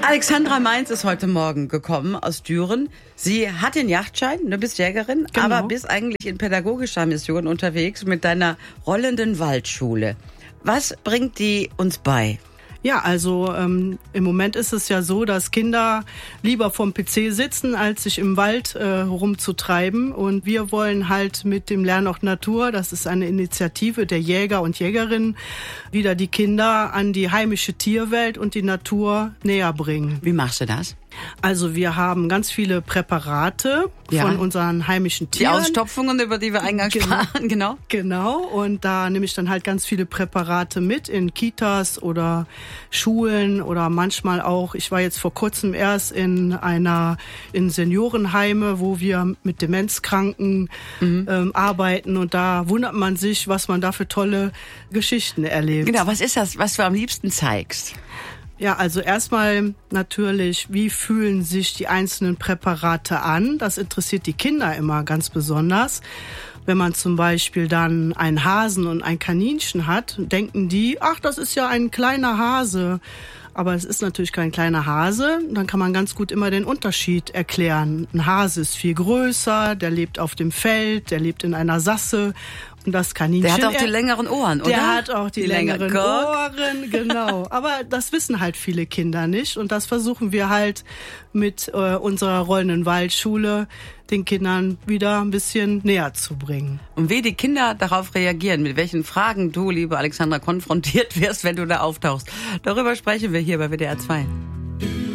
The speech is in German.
Alexandra Mainz ist heute Morgen gekommen aus Düren. Sie hat den Yachtschein, du bist Jägerin, Genau. aber bist eigentlich in pädagogischer Mission unterwegs mit deiner rollenden Waldschule. Was bringt die uns bei? Ja, also im Moment ist es ja so, dass Kinder lieber vorm PC sitzen, als sich im Wald rumzutreiben. Und wir wollen halt mit dem Lernort Natur, das ist eine Initiative der Jäger und Jägerinnen, wieder die Kinder an die heimische Tierwelt und die Natur näher bringen. Wie machst du das? Also wir haben ganz viele Präparate von unseren heimischen Tieren. Die Ausstopfungen, über die wir eingangs sprachen, genau. Genau, und da nehme ich dann halt ganz viele Präparate mit in Kitas oder Schulen oder manchmal auch, ich war jetzt vor kurzem erst in Seniorenheime, wo wir mit Demenzkranken arbeiten, und da wundert man sich, was man da für tolle Geschichten erlebt. Genau, was ist das, was du am liebsten zeigst? Ja, also erstmal natürlich, wie fühlen sich die einzelnen Präparate an? Das interessiert die Kinder immer ganz besonders. Wenn man zum Beispiel dann einen Hasen und ein Kaninchen hat, denken die, ach, das ist ja ein kleiner Hase. Aber es ist natürlich kein kleiner Hase. Dann kann man ganz gut immer den Unterschied erklären. Ein Hase ist viel größer, der lebt auf dem Feld, der lebt in einer Sasse. Und das Kaninchen, der hat auch die längeren Ohren, oder? Der hat auch die längeren Ohren, genau. Aber das wissen halt viele Kinder nicht. Und das versuchen wir halt mit unserer rollenden Waldschule den Kindern wieder ein bisschen näher zu bringen. Und wie die Kinder darauf reagieren, mit welchen Fragen du, liebe Alexandra, konfrontiert wirst, wenn du da auftauchst. Darüber sprechen wir hier bei WDR 2.